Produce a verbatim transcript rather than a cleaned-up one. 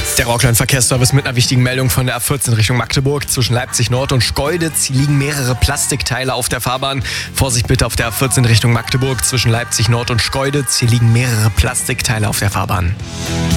Der Rockland-Verkehrsservice mit einer wichtigen Meldung von der A vierzehn Richtung Magdeburg. Zwischen Leipzig Nord und Schkeuditz hier liegen mehrere Plastikteile auf der Fahrbahn. Vorsicht bitte auf der A vierzehn Richtung Magdeburg. Zwischen Leipzig Nord und Schkeuditz hier liegen mehrere Plastikteile auf der Fahrbahn.